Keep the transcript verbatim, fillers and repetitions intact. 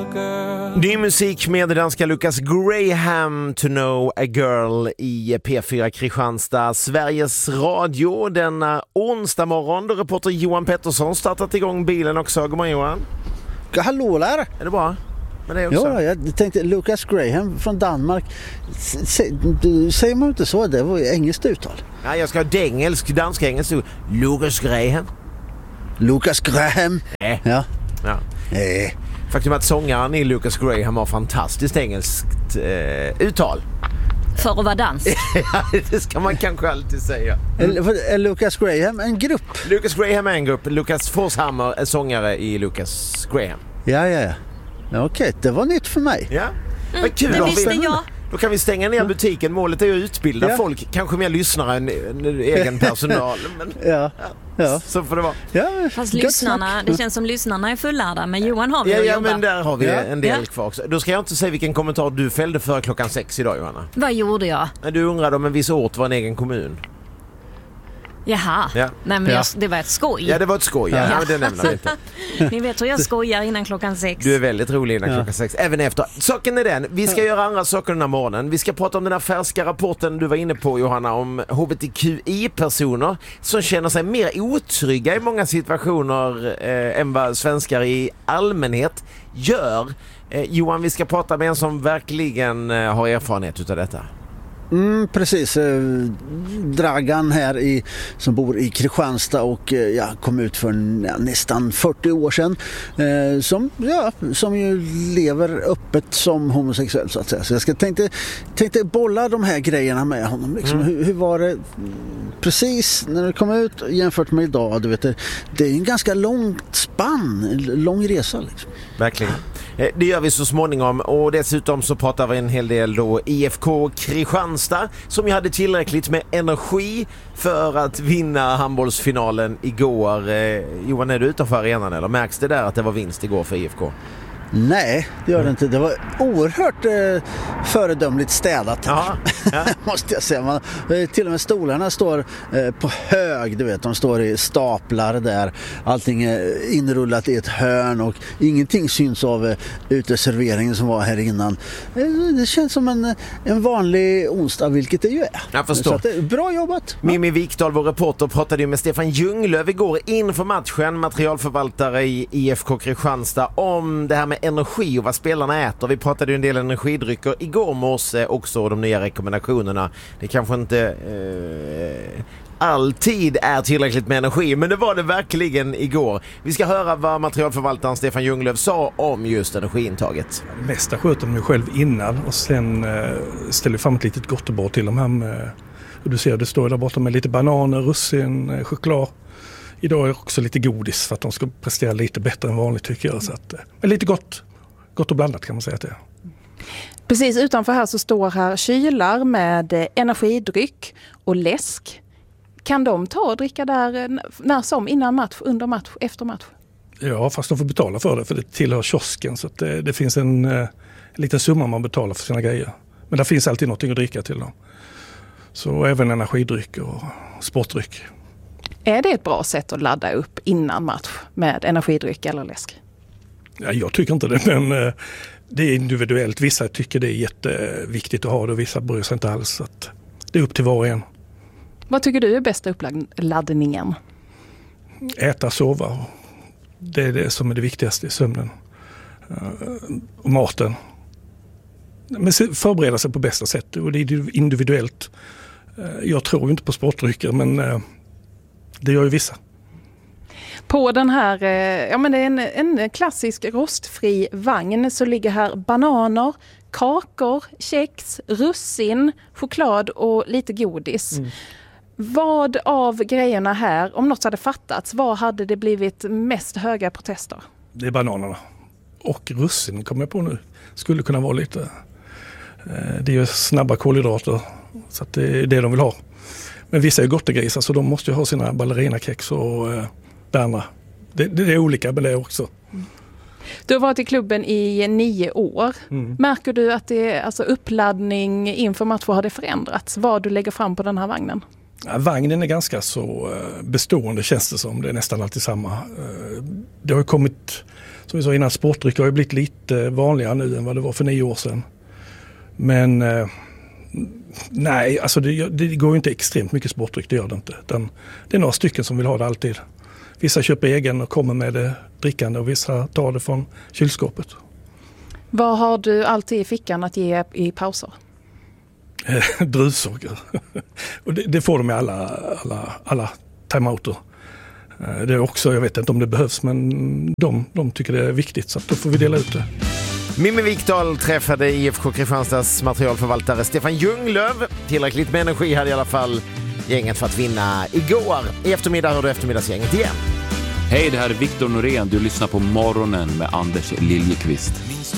girl. Ny musik med danska Lucas Graham, To know a girl, i P fyra Kristianstad, Sveriges Radio, denna onsdag morgon, då reporter Johan Pettersson startat igång bilen också. God morgon, Johan. Hallå där! Är det bra? Men det också. Ja, jag tänkte Lucas Graham från Danmark. Säger man inte så? Det var ju engelskt uttal. Ja, jag ska ha engelsk, dansk, engelsk. Lucas Graham. Lucas Graham. Nej. Ja. Ja. Nej. Faktum att sångaren i Lucas Graham har fantastiskt engelskt eh, uttal. För att vara dansk. Ja, det ska man kanske alltid säga. Mm. Är Lucas Graham en grupp? Lucas Graham är en grupp. Lucas Forshammer är sångare i Lucas Graham. Ja, ja, ja. Ja, okej, det var nytt för mig. Ja, Mm, vad kul. det Då, visste vi, jag. då kan vi stänga ner butiken. Målet är att utbilda Ja. folk. Kanske mer lyssnare än, än egen personal. Men, Ja, ja. så får det vara. Ja, Fast gott lyssnarna, snack. det känns som lyssnarna är fullärda, men Johan har vi Ja, att ja, jobba. men där har vi Ja. en del Ja. kvar också. Då ska jag inte säga vilken kommentar du fällde för klockan sex idag, Johanna. Vad gjorde jag? Du undrade om en viss ort var en egen kommun. Jaha, Ja. nej men Ja. jag, det var ett skoj. Ja, det var ett skoj. Ja. Ja. Ja, men det nämner vi inte. Ni vet hur jag skojar innan klockan sex. Du är väldigt rolig innan Ja. klockan sex. Även efter. Saken är den, vi ska göra andra saker den här morgonen. Vi ska prata om den här färska rapporten du var inne på, Johanna, om H B T Q I-personer som känner sig mer otrygga i många situationer eh, än vad svenskar i allmänhet gör. Eh, Johan, vi ska prata med en som verkligen eh, har erfarenhet utav detta. Mm, precis. Eh, Dragan här i, som bor i Kristianstad och eh, ja, kom ut för ja, nästan fyrtio år sedan. Eh, som, ja, som ju lever öppet som homosexuell, så att säga. Så jag ska tänkte, tänkte bolla de här grejerna med honom. Liksom. Mm. Hur, hur var det precis när det kom ut jämfört med idag? Du vet, det, det är en ganska långt spann, en lång resa liksom. Verkligen. Eh, Det gör vi så småningom, och dessutom så pratar vi en hel del då I F K Kristianstad som ju hade tillräckligt med energi för att vinna handbollsfinalen igår. Eh, Johan, är du utanför arenan eller märks det där att det var vinst igår för I F K? Nej, det gör det inte. Det var oerhört eh, föredömligt städat. Ja, ja. Måste jag säga. Man, eh, till och med stolarna står eh, på hög, du vet. De står i staplar där. Allting är inrullat i ett hörn och ingenting syns av eh, uteserveringen som var här innan. Eh, det känns som en, en vanlig onsdag, vilket det ju är. Jag förstår. Så att, eh, bra jobbat. Mimmi Wikdahl, vår reporter, pratade ju med Stefan Ljunglöf igår inför matchen, materialförvaltare i I F K Kristianstad, om det här med energi och vad spelarna äter. Vi pratade ju en del energidrycker igår morse också, och de nya rekommendationerna. Det kanske inte eh, alltid är tillräckligt med energi, men det var det verkligen igår. Vi ska höra vad materialförvaltaren Stefan Ljunglöf sa om just energiintaget. Det mesta sköter de ju själv innan, och sen eh, ställer vi fram ett litet gottebord till de här med, och du ser det står där borta med lite bananer, russin, eh, choklad. Idag är det också lite godis för att de ska prestera lite bättre än vanligt, tycker jag. Så att, eh, men lite gott, gott och blandat kan man säga att det är. Precis utanför här så står här kylar med eh, energidryck och läsk. Kan de ta och dricka där eh, när som, innan match, under match, efter match? Ja, fast de får betala för det, för det tillhör kiosken, så att det, det finns en, eh, en liten summa man betalar för sina grejer. Men det finns alltid något att dricka till dem. Så även energidryck och sportdryck. Är det ett bra sätt att ladda upp innan match med energidryck eller läsk? Ja, jag tycker inte det, men eh, det är individuellt. Vissa tycker det är jätteviktigt att ha det och vissa bryr sig inte alls. Så att det är upp till var och en. Vad tycker du är bästa uppladdningen? Äta, sova. Det är det som är det viktigaste i sömnen. Och maten. Men förbereda sig på bästa sätt, och det är individuellt. Jag tror inte på sportdrycker, men det gör ju vissa. På den här, ja men det är en, en klassisk rostfri vagn, så ligger här bananer, kakor, kex, russin, choklad och lite godis. Mm. Vad av grejerna här, om något hade fattats, vad hade det blivit mest höga protester? Det är bananerna. Och russin kommer jag på nu. Skulle kunna vara lite... Det är ju snabba kolhydrater, så att det är det de vill ha. Men vissa är gottegrisar, så de måste ju ha sina ballerinakex och det andra. Det, det är olika med det också. Mm. Du har varit i klubben i nio år. Mm. Märker du att det är, alltså uppladdning inför matcher, har det förändrats? Vad du lägger fram på den här vagnen? Ja, vagnen är ganska så bestående, känns det som. Det är nästan alltid samma. Det har ju kommit som vi sa innan, sportdryck har ju blivit lite vanligare nu än vad det var för nio år sedan. Men eh, nej, alltså det, det går ju inte extremt mycket sportdryck, det gör det inte. Den, det är några stycken som vill ha det alltid. Vissa köper egen och kommer med det drickande och vissa tar det från kylskåpet. Vad har du alltid i fickan att ge i pauser? Druvsocker. Och det, det får de i alla, alla, alla timeouter. Det är också, jag vet inte om det behövs, men de, de tycker det är viktigt, så att då får vi dela ut det. Mimmi Wikdahl träffade I F K Kristianstads materialförvaltare Stefan Ljunglöf. Tillräckligt med energi hade i alla fall gänget för att vinna igår. I eftermiddag har du eftermiddagsgänget igen. Hej, det här är Viktor Norén. Du lyssnar på Morgonen med Anders Liljekvist.